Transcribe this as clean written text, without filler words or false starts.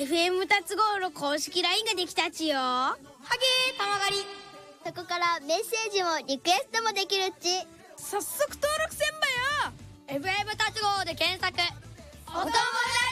FM 達号の公式 LINE ができたっちよ。はげー、たまがり。 そこからメッセージもリクエストもできるっち。 早速登録せんばよ。FM 達号で検索。お友達